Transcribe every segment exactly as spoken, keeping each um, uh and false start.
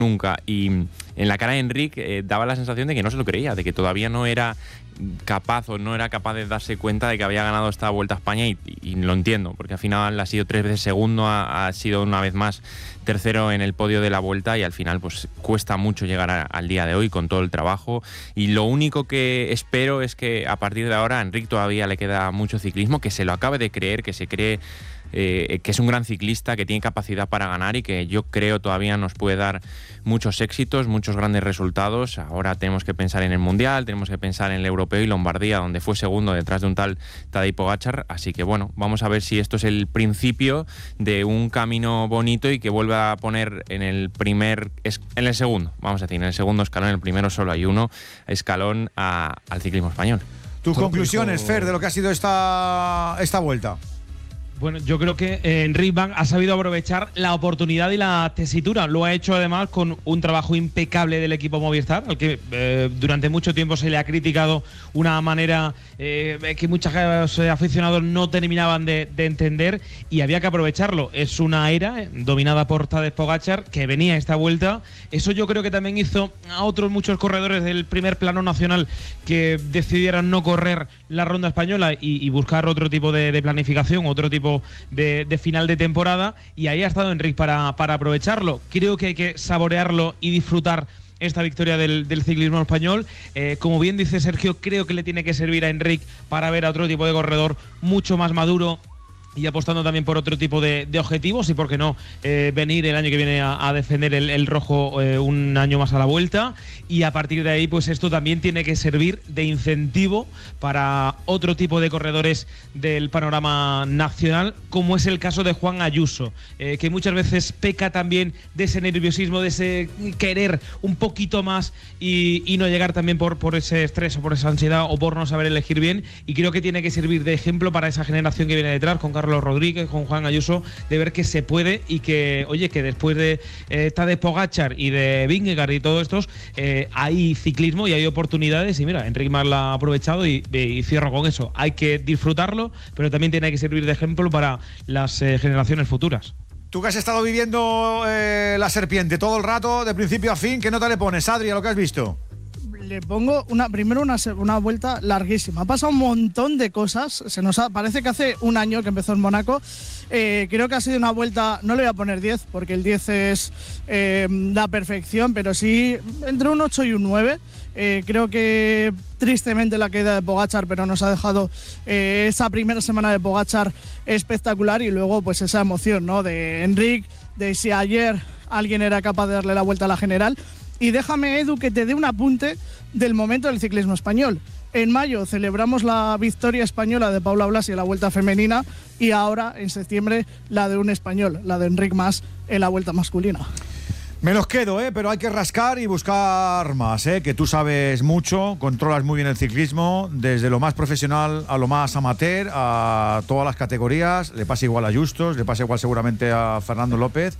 nunca. Y en la cara de Enric eh, daba la sensación de que no se lo creía, de que todavía no era capaz o no era capaz de darse cuenta de que había ganado esta Vuelta a España, y, y lo entiendo, porque al final ha sido tres veces segundo, ha, ha sido una vez más tercero en el podio de la Vuelta, y al final pues cuesta mucho llegar a, al día de hoy con todo el trabajo. Y lo único que espero es que a partir de ahora a Enric todavía le queda mucho ciclismo, que se lo acabe de creer, que se cree Eh, que es un gran ciclista, que tiene capacidad para ganar y que yo creo todavía nos puede dar muchos éxitos, muchos grandes resultados. Ahora tenemos que pensar en el Mundial, tenemos que pensar en el Europeo y Lombardía, donde fue segundo detrás de un tal Tadej Pogačar. Así que bueno, vamos a ver si esto es el principio de un camino bonito y que vuelva a poner en el primer, en el segundo, vamos a decir, en el segundo escalón, en el primero solo hay uno, escalón a, al ciclismo español. Tus conclusiones, Fer, de lo que ha sido esta, esta Vuelta. Bueno, yo creo que eh, Enric Mas ha sabido aprovechar la oportunidad y la tesitura. Lo ha hecho además con un trabajo impecable del equipo Movistar, al que eh, durante mucho tiempo se le ha criticado una manera eh, que muchos aficionados no terminaban de, de entender, y había que aprovecharlo. Es una era eh, dominada por Tadej Pogačar, que venía esta Vuelta. Eso yo creo que también hizo a otros muchos corredores del primer plano nacional que decidieran no correr la ronda española y, y buscar otro tipo de, de planificación, otro tipo De, de final de temporada, y ahí ha estado Enric para, para aprovecharlo. Creo que hay que saborearlo y disfrutar esta victoria del, del ciclismo español. Eh, como bien dice Sergio, creo que le tiene que servir a Enric para ver a otro tipo de corredor mucho más maduro y apostando también por otro tipo de, de objetivos, y por qué no eh, venir el año que viene a, a defender el, el rojo eh, un año más a la Vuelta. Y a partir de ahí pues esto también tiene que servir de incentivo para otro tipo de corredores del panorama nacional, como es el caso de Juan Ayuso, eh, que muchas veces peca también de ese nerviosismo, de ese querer un poquito más y, y no llegar también por, por ese estrés o por esa ansiedad o por no saber elegir bien. Y creo que tiene que servir de ejemplo para esa generación que viene detrás, con Carlos Rodríguez, con Juan Ayuso, de ver que se puede, y que, oye, que después de eh, Tadej Pogačar y de Vingegaard y todos estos, eh, hay ciclismo y hay oportunidades, y mira, Enric Mas la ha aprovechado, y, y cierro con eso. Hay que disfrutarlo, pero también tiene que servir de ejemplo para las eh, generaciones futuras. Tú que has estado viviendo eh, la serpiente todo el rato, de principio a fin, ¿qué nota le pones, Adri, a lo que has visto? Le pongo una, primero una, una vuelta larguísima. Ha pasado un montón de cosas. Se nos ha, parece que hace un año que empezó en Mónaco. Eh, creo que ha sido una vuelta, no le voy a poner diez, porque el diez es eh, la perfección, pero sí entre un ocho y un nueve. Eh, creo que tristemente la caída de Pogačar, pero nos ha dejado eh, esa primera semana de Pogačar espectacular, y luego pues esa emoción, ¿no?, de Enric, de si ayer alguien era capaz de darle la vuelta a la general. Y déjame, Edu, que te dé un apunte del momento del ciclismo español. En mayo celebramos la victoria española de Paula Blasi en la Vuelta Femenina, y ahora, en septiembre, la de un español, la de Enric Mas en la Vuelta Masculina. Me los quedo, ¿eh? Pero hay que rascar y buscar más, ¿eh? Que tú sabes mucho, controlas muy bien el ciclismo, desde lo más profesional a lo más amateur, a todas las categorías. Le pasa igual a Justos, le pasa igual seguramente a Fernando López.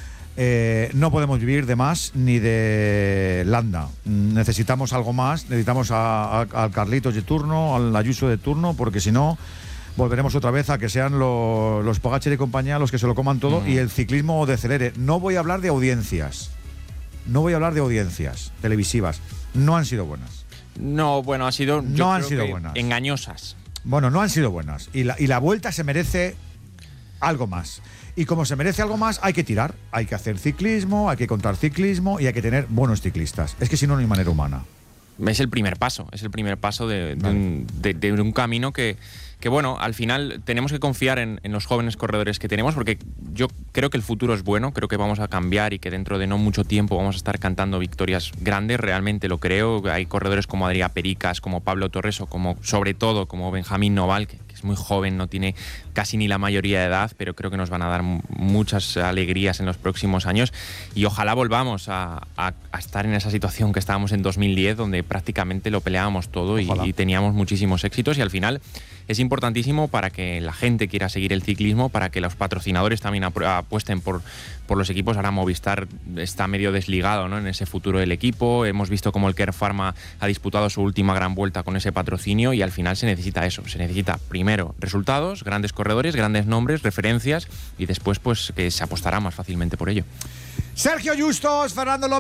Eh, no podemos vivir de más ni de Landa. Necesitamos algo más, necesitamos a, a, al Carlitos de turno, al Ayuso de turno, porque si no volveremos otra vez a que sean lo, los Pogačar y compañía los que se lo coman todo, mm. y el ciclismo decelere. No voy a hablar de audiencias, no voy a hablar de audiencias televisivas, no han sido buenas. No, bueno, ha sido, yo no han creo sido que buenas. Engañosas. Bueno, no han sido buenas, y la, y la Vuelta se merece algo más. Y como se merece algo más, hay que tirar, hay que hacer ciclismo, hay que contar ciclismo y hay que tener buenos ciclistas. Es que si no, no hay manera humana. Es el primer paso, es el primer paso de, de, vale. un, de, de un camino que, que, bueno, al final tenemos que confiar en, en los jóvenes corredores que tenemos, porque yo creo que el futuro es bueno, creo que vamos a cambiar y que dentro de no mucho tiempo vamos a estar cantando victorias grandes, realmente lo creo. Hay corredores como Adrià Pericas, como Pablo Torres, o como, sobre todo, como Benjamín Noval, que, que es muy joven, no tiene casi ni la mayoría de edad, pero creo que nos van a dar muchas alegrías en los próximos años, y ojalá volvamos a, a, a estar en esa situación que estábamos en dos mil diez, donde prácticamente lo peleábamos todo y, y teníamos muchísimos éxitos, y al final es importantísimo para que la gente quiera seguir el ciclismo, para que los patrocinadores también apuesten por, por los equipos. Ahora Movistar está medio desligado, ¿no?, en ese futuro del equipo. Hemos visto cómo el Care Pharma ha disputado su última gran vuelta con ese patrocinio, y al final se necesita eso, se necesita primero resultados, grandes corredores, grandes nombres, referencias, y después pues que se apostará más fácilmente por ello. Sergio Justos, Fernando López.